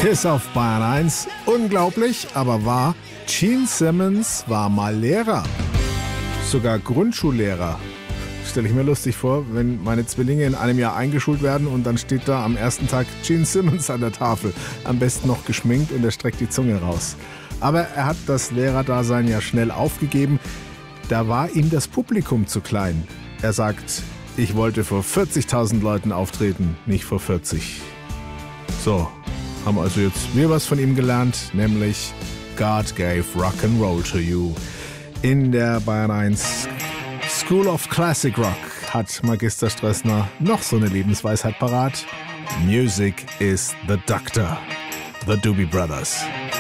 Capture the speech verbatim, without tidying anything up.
Kiss auf Bayern eins. Unglaublich, aber wahr. Gene Simmons war mal Lehrer. Sogar Grundschullehrer. Stelle ich mir lustig vor, wenn meine Zwillinge in einem Jahr eingeschult werden und dann steht da am ersten Tag Gene Simmons an der Tafel. Am besten noch geschminkt und er streckt die Zunge raus. Aber er hat das Lehrerdasein ja schnell aufgegeben. Da war ihm das Publikum zu klein. Er sagt, ich wollte vor vierzigtausend Leuten auftreten, nicht vor vierzig. So, haben also jetzt wir was von ihm gelernt, nämlich God gave Rock'n'Roll to you. In der Bayern eins School of Classic Rock hat Magister Stressner noch so eine Lebensweisheit parat. Music is the doctor. The Doobie Brothers.